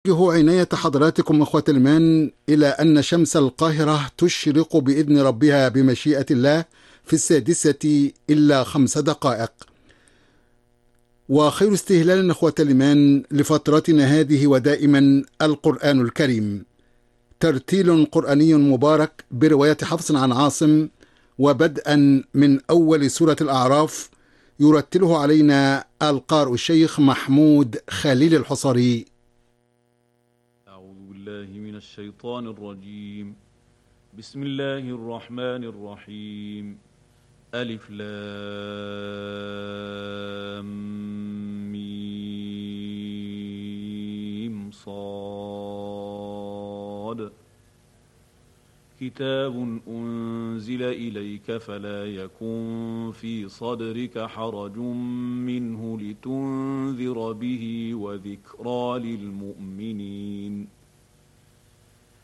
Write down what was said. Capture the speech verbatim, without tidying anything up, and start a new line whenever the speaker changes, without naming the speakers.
أوجه عناية حضراتكم أخوة الإيمان إلى أن شمس القاهرة تشرق بإذن ربها بمشيئة الله في السادسة إلا خمس دقائق، وخير استهلال أخوة الإيمان لفترتنا هذه ودائما القرآن الكريم، ترتيل قرآني مبارك برواية حفص عن عاصم، وبدءا من أول سورة الأعراف يرتله علينا القارئ الشيخ محمود خليل الحصري.
أعوذ بالله من الشيطان الرجيم. بسم الله الرحمن الرحيم. ألف لام ميم صاد. كتاب أنزل إليك فلا يكن في صدرك حرج منه لتنذر به وذكرى للمؤمنين.